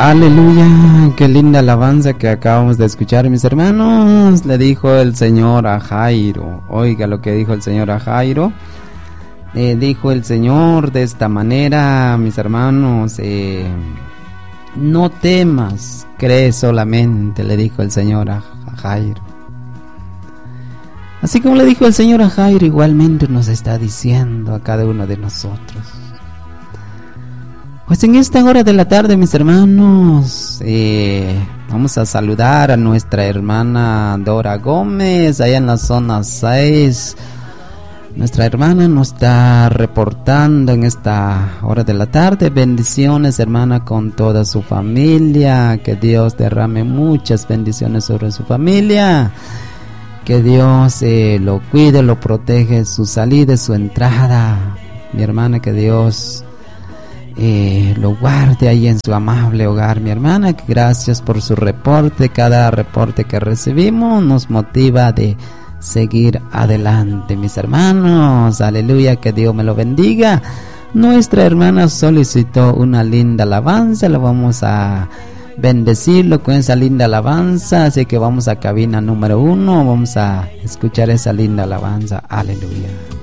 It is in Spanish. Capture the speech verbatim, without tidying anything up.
Aleluya, qué linda alabanza que acabamos de escuchar, mis hermanos. Le dijo el Señor a Jairo. Oiga lo que dijo el Señor a Jairo. Eh, dijo el Señor de esta manera, mis hermanos, eh, no temas, cree solamente, le dijo el Señor a, a Jairo. Así como le dijo el Señor a Jairo, igualmente nos está diciendo a cada uno de nosotros. Pues en esta hora de la tarde, mis hermanos, eh, vamos a saludar a nuestra hermana Dora Gómez, allá en la zona seis. Nuestra hermana nos está reportando en esta hora de la tarde. Bendiciones, hermana, con toda su familia. Que Dios derrame muchas bendiciones sobre su familia. Que Dios eh, lo cuide, lo protege, su salida y su entrada. Mi hermana, que Dios eh, lo guarde ahí en su amable hogar. Mi hermana, que gracias por su reporte. Cada reporte que recibimos nos motiva de seguir adelante, mis hermanos. Aleluya, que Dios me lo bendiga. Nuestra hermana solicitó una linda alabanza. La vamos a bendecirlo con esa linda alabanza. Así que vamos a cabina número uno. Vamos a escuchar esa linda alabanza. Aleluya.